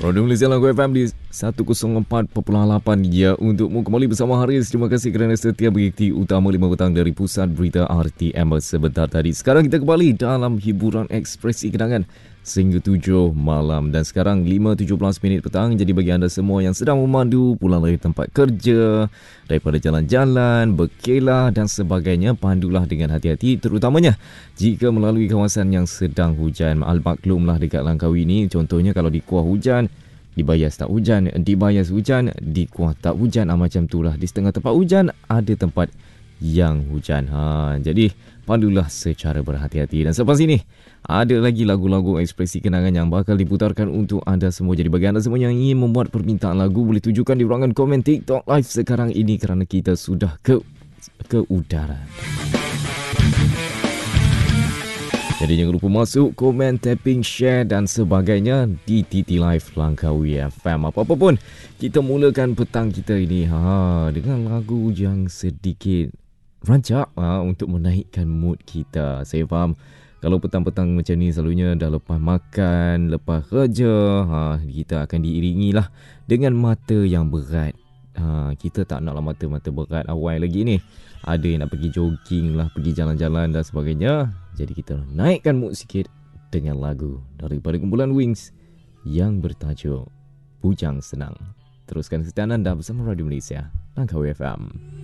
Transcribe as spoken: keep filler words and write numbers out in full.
Radio Malaysia Langkawi F M di seratus empat perpuluhan lapan ya untukmu kembali bersama Haris. Terima kasih kerana setia mengikuti utama lima petang dari Pusat Berita R T M sebentar tadi. Sekarang kita kembali dalam hiburan ekspresi kenangan sehingga tujuh malam dan sekarang lima tujuh belas minit petang. Jadi bagi anda semua yang sedang memandu pulang dari tempat kerja, daripada jalan-jalan, berkelah dan sebagainya, pandulah dengan hati-hati terutamanya jika melalui kawasan yang sedang hujan. Al-maklumlah dekat Langkawi ini, contohnya kalau di Kuah hujan, di Bayas tak hujan, di Bayas hujan, di Kuah tak hujan, ah, macam itulah. Di setengah tempat hujan, ada tempat yang hujan. Ha, jadi pandulah secara berhati-hati. Dan selepas ini ada lagi lagu-lagu ekspresi kenangan yang bakal diputarkan untuk anda semua. Jadi bagi anda semua yang ingin membuat permintaan lagu, boleh tujukan di ruangan komen TikTok Live sekarang ini kerana kita sudah ke ke udara. Jadi jangan lupa masuk, komen, tapping, share dan sebagainya di T T Live Langkawi F M. Apa-apa pun, kita mulakan petang kita ini ha, dengan lagu yang sedikit rancak ha, untuk menaikkan mood kita. Saya faham kalau petang-petang macam ni selalunya dah lepas makan, lepas kerja, ha, kita akan diiringi lah dengan mata yang berat. Ha, kita tak naklah mata-mata berat awal lagi ni. Ada yang nak pergi jogging lah, pergi jalan-jalan dan sebagainya. Jadi kita naikkan mood sikit dengan lagu daripada kumpulan Wings yang bertajuk Bujang Senang. Teruskan kesetiaan anda bersama Radio Malaysia Langkawi F M.